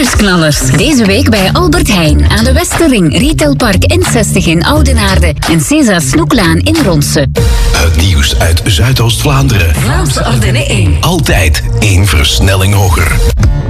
Nieuwsknallers. Deze week bij Albert Heijn aan de Westerring, Retailpark N60 in Oudenaarde en César Snoeklaan in Ronsen. Het nieuws uit Zuidoost-Vlaanderen. Vlaamse Ardennen 1. Altijd 1 versnelling hoger.